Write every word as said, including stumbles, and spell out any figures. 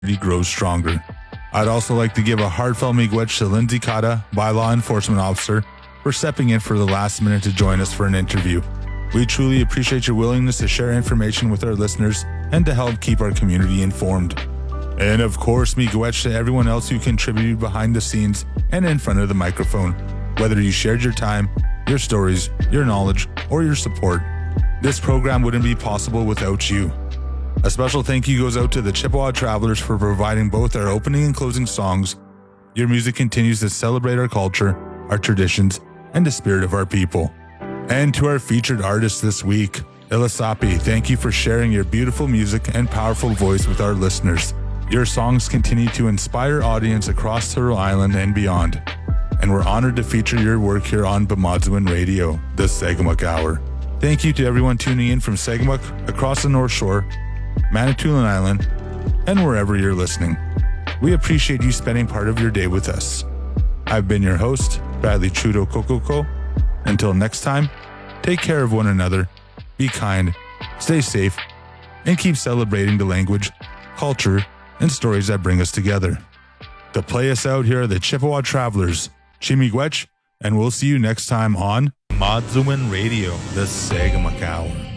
grows stronger. I'd also like to give a heartfelt miigwech to Lindsay Kata, bylaw enforcement officer, for stepping in for the last minute to join us for an interview. We truly appreciate your willingness to share information with our listeners and to help keep our community informed. And of course, miigwech to everyone else who contributed behind the scenes and in front of the microphone. Whether you shared your time, your stories, your knowledge, or your support, this program wouldn't be possible without you. A special thank you goes out to the Chippewa Travelers for providing both our opening and closing songs. Your music continues to celebrate our culture, our traditions, and the spirit of our people. And to our featured artist this week, Ilasapi, thank you for sharing your beautiful music and powerful voice with our listeners. Your songs continue to inspire audience across Turtle Island and beyond. And we're honored to feature your work here on Bemidjiwan Radio, the Second Hour. Thank you to everyone tuning in from Second across the North Shore, Manitoulin Island, and wherever you're listening. We appreciate you spending part of your day with us. I've been your host, Bradley Trudeau Kokoko. Until next time, take care of one another, be kind, stay safe, and keep celebrating the language, culture, and stories that bring us together. To play us out, here are the Chippewa Travelers, Chimiigwech, and we'll see you next time on Bemidjiwan Radio, the Second Hour.